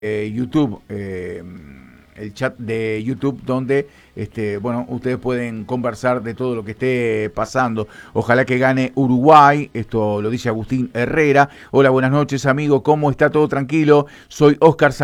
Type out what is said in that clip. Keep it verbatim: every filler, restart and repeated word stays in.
eh, YouTube, eh, el chat de YouTube donde este, bueno, ustedes pueden conversar de todo lo que esté pasando. Ojalá que gane Uruguay, esto lo dice Agustín Herrera. Hola, buenas noches amigo, ¿cómo está? ¿Todo tranquilo? Soy Oscar